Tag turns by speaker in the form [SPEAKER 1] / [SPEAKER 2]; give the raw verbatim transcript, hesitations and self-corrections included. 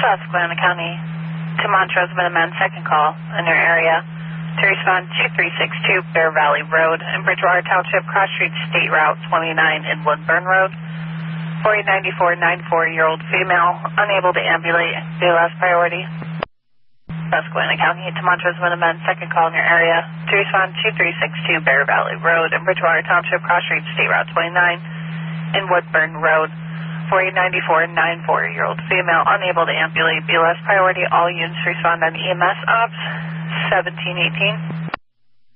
[SPEAKER 1] Susquehanna County to Montrose Minutemen, second call in your area to respond two three six two Bear Valley Road in Bridgewater Township, cross street State Route twenty-nine in Woodburn Road. four eight nine four, ninety-four-year-old female, unable to ambulate, be last priority. Susquehanna County to Montrose Minutemen, second call in your area to respond two three six two Bear Valley Road in Bridgewater Township, cross street State Route twenty-nine in Woodburn Road. four eight nine four, ninety-four-year-old female, unable to ambulate, be last priority. All units respond on E M S ops seventeen eighteen.